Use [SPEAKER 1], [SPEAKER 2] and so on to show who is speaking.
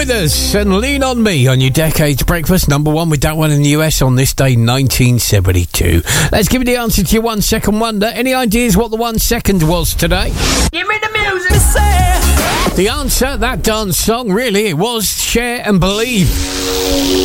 [SPEAKER 1] Withers and Lean On Me on your Decades Breakfast. Number one with that one in the US on this day, 1972. Let's give you the answer to your 1 second wonder. Any ideas what the 1 second was today?
[SPEAKER 2] Give me the music.
[SPEAKER 1] The answer, that dance song, really, it was Share and Believe.